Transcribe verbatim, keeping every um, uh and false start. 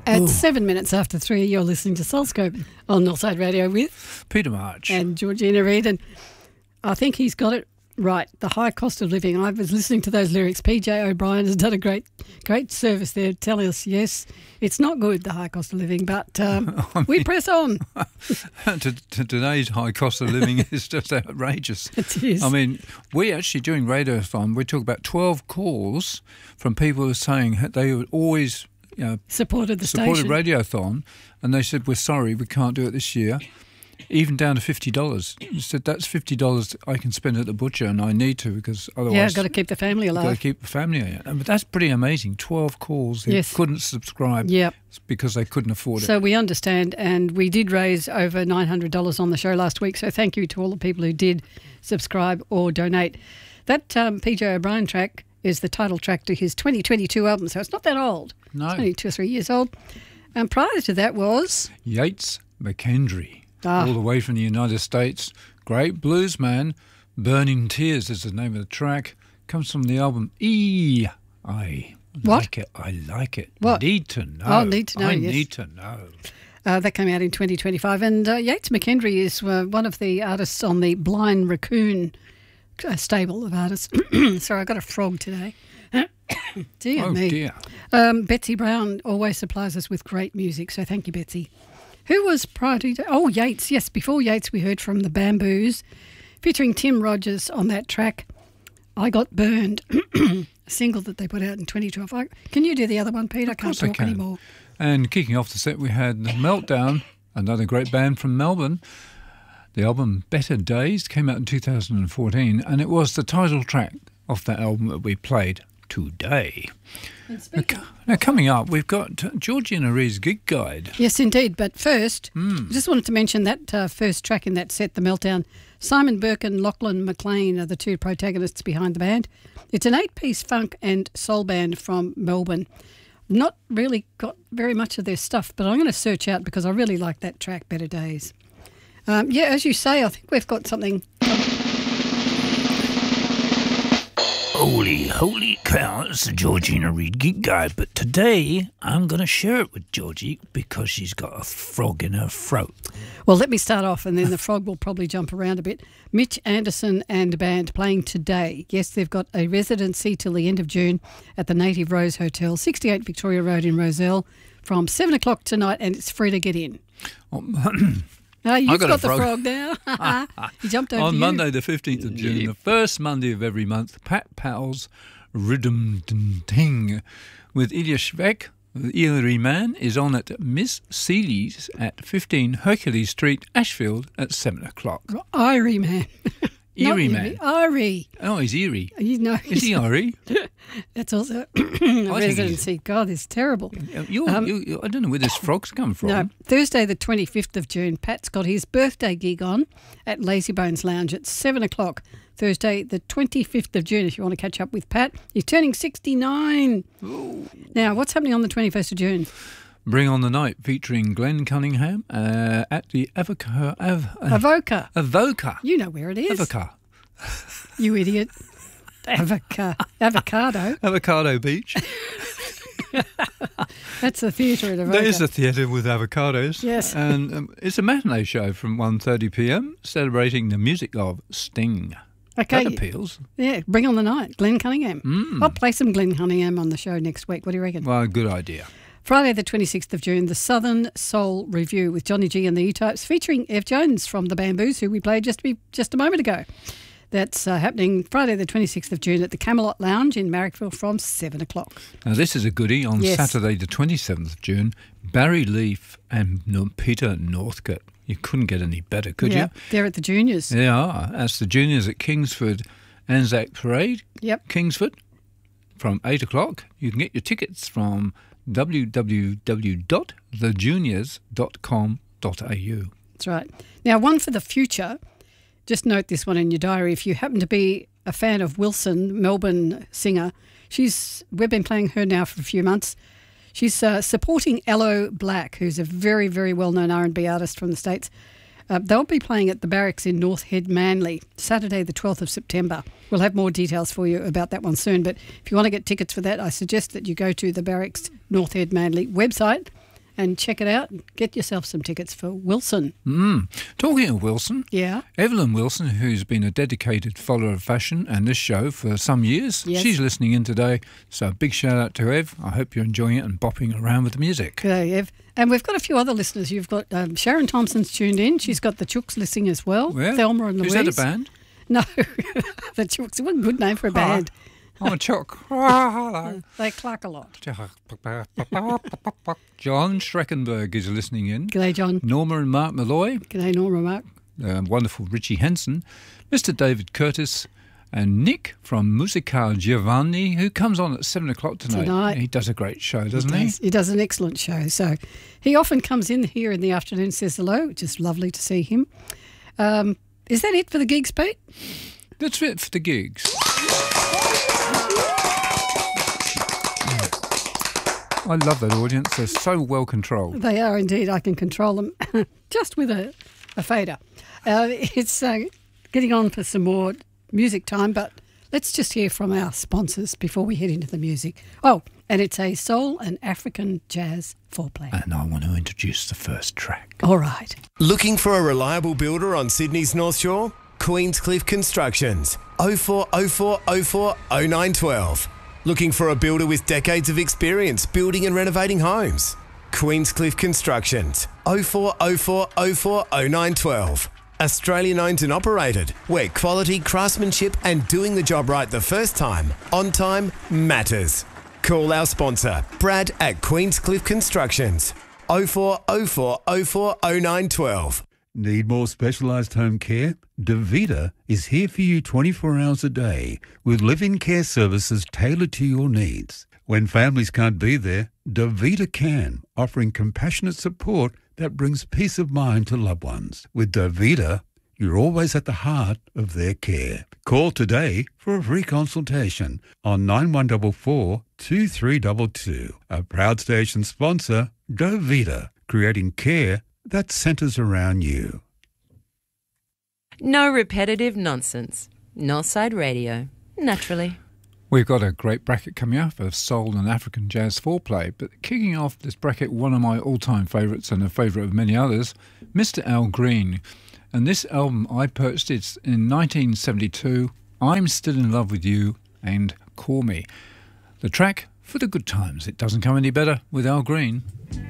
At Ooh. seven minutes after three, you're listening to Soulscope on Northside Radio with Peter March. and Georgina Reid. And I think he's got it right, the high cost of living. I was listening to those lyrics. P J O'Brien has done a great great service there telling us, yes, it's not good, the high cost of living, but um, I mean, we press on. to, to today's high cost of living is just outrageous. It is. I mean, we actually, during Radiothon, we took about twelve calls from people who were saying they would always you know, supported the supported station. Radiothon, and they said, we're sorry, we can't do it this year. Even down to fifty dollars. You said, that's fifty dollars I can spend at the butcher, and I need to because otherwise... Yeah, I've got to keep the family alive. Got to keep the family alive. But that's pretty amazing. twelve calls who Yes. couldn't subscribe Yep. because they couldn't afford it. So we understand, and we did raise over nine hundred dollars on the show last week, so thank you to all the people who did subscribe or donate. That um, P J O'Brien track is the title track to his twenty twenty-two album, so it's not that old. No. It's only two or three years old. And prior to that was... Yates McKendry. Ah. All the way from the United States. Great blues man. Burning Tears is the name of the track. Comes from the album E. I What? like it. I like it. What? Need to know. Oh, Need to Know, I yes. need to know. Uh, that came out in twenty twenty-five. And uh, Yates McKendry is uh, one of the artists on the Blind Raccoon uh, stable of artists. Sorry, I got a frog today. Dear Oh, me. dear. Um, Betsy Brown always supplies us with great music, so thank you, Betsy. Who was prior to... Oh, Yates. Yes, before Yates we heard from the Bamboos, featuring Tim Rogers on that track, I Got Burned, a single that they put out in twenty twelve. I, can you do the other one, Pete? I can't course I talk can. anymore. And kicking off the set, we had Meltdown, another great band from Melbourne. The album Better Days came out in two thousand fourteen, and it was the title track of that album that we played today. Now, now, coming up, we've got Georgina Reid's Gig Guide. Yes, indeed. But first, Mm. I just wanted to mention that uh, first track in that set, The Meltdown. Simon Burke and Lachlan McLean are the two protagonists behind the band. It's an eight-piece funk and soul band from Melbourne. Not really got very much of their stuff, but I'm going to search out because I really like that track, Better Days. Um, yeah, as you say, I think we've got something... Holy, holy cow, it's the Georgina Reid Gig Guide. But today, I'm going to share it with Georgie because she's got a frog in her throat. Well, let me start off, and then the frog will probably jump around a bit. Mitch Anderson and band playing today. Yes, they've got a residency till the end of June at the Native Rose Hotel, sixty-eight Victoria Road in Roselle, from seven o'clock tonight, and it's free to get in. No, you've got got, a the frog. frog now. He jumped over On you. Monday the fifteenth of June, the first Monday of every month, Pat Powell's Rhythm Ding Ting with Ilya Shvek, the Erie Man, is on at Miss Seeley's at fifteen Hercules Street, Ashfield at seven o'clock. Irie Man. Not Erie Man. Irie. Oh, he's Erie. You know, Is he Erie? that's also a he's- residency. God, it's terrible. You're, Um, you you- I don't know where this frog's come from. No, Thursday the twenty-fifth of June, Pat's got his birthday gig on at Lazybones Lounge at seven o'clock. Thursday the twenty-fifth of June, if you want to catch up with Pat. He's turning sixty-nine. Now, what's happening on the twenty-first of June? Bring on the Night featuring Glenn Cunningham uh, at the Avoca. Av, uh, Avoca. Avoca. You know where it is. Avoca. You idiot. Avoca. Avocado. Avocado Beach. That's the theatre at Avoca. There is a theatre with avocados. Yes. And um, it's a matinee show from one thirty p m celebrating the music of Sting. Okay. That appeals. Yeah, bring on the night. Glenn Cunningham. Mm. I'll play some Glenn Cunningham on the show next week. What do you reckon? Well, good idea. Friday the twenty-sixth of June, the Southern Soul Review with Johnny G and the E-Types, featuring Ev Jones from the Bamboos, who we played just, be, just a moment ago. That's uh, happening Friday the twenty-sixth of June at the Camelot Lounge in Marrickville from seven o'clock. Now, this is a goodie. On Yes. Saturday the twenty-seventh of June, Barry Leaf and no- Peter Northcote. You couldn't get any better, could yeah, you? they're at the juniors. They are. That's the juniors at Kingsford Anzac Parade. Yep. Kingsford from eight o'clock. You can get your tickets from w w w dot the juniors dot com dot a u. That's right. Now, one for the future. Just note this one in your diary. If you happen to be a fan of Wilson, Melbourne singer, she's we've been playing her now for a few months. She's uh, supporting Ello Black, who's a very, very well-known R and B artist from the States. Uh, they'll be playing at the Barracks in North Head, Manly, Saturday the twelfth of September. We'll have more details for you about that one soon, but if you want to get tickets for that, I suggest that you go to the Barracks North Head, Manly website and check it out and get yourself some tickets for Wilson. Mm. Talking of Wilson, Yeah. Evelyn Wilson, who's been a dedicated follower of fashion and this show for some years, Yes. she's listening in today. So a big shout out to Ev. I hope you're enjoying it and bopping around with the music. G'day, Ev. And we've got a few other listeners. You've got um, Sharon Thompson's tuned in. She's got the Chooks listening as well. Yeah. Thelma and Louise. Is that a band? No, the Chooks. What a good name for a band. I'm a chook. Hello. They cluck a lot. John Schreckenberg is listening in. G'day, John. Norma and Mark Malloy. G'day, Norma, Mark. Uh, wonderful Richie Henson. Mister David Curtis. And Nick from Musical Giovanni, who comes on at seven o'clock tonight. Tonight. He does a great show, doesn't he? he? Does, he does an excellent show. So he often comes in here in the afternoon and says hello, which is lovely to see him. Um, is that it for the gigs, Pete? That's it for the gigs. I love that audience. They're so well controlled. They are indeed. I can control them just with a, a fader. Uh, it's uh, getting on for some more music time, but let's just hear from our sponsors before we head into the music. Oh, and it's a soul and African jazz foreplay. And I want to introduce the first track. All right. Looking for a reliable builder on Sydney's North Shore? Queenscliff Constructions. oh four oh four oh four oh nine one two. Looking for a builder with decades of experience building and renovating homes? Queenscliff Constructions. oh four oh four oh four oh nine one two. Australian owned and operated, where quality, craftsmanship and doing the job right the first time, on time, matters. Call our sponsor, Brad at Queenscliff Constructions. oh four oh four oh four oh nine one two. Need more specialised home care? Davita is here for you twenty-four hours a day with live-in care services tailored to your needs. When families can't be there, Davita can, offering compassionate support that brings peace of mind to loved ones. With Davita, you're always at the heart of their care. Call today for a free consultation on nine one four four two three two two. A proud station sponsor, Davita, creating care that centres around you. No repetitive nonsense. Northside Radio. Naturally. We've got a great bracket coming up of soul and African jazz foreplay, but kicking off this bracket, one of my all-time favourites and a favourite of many others, Mister Al Green. And this album I purchased in nineteen seventy-two, I'm Still in Love with You and Call Me. The track for the good times. It doesn't come any better with Al Green.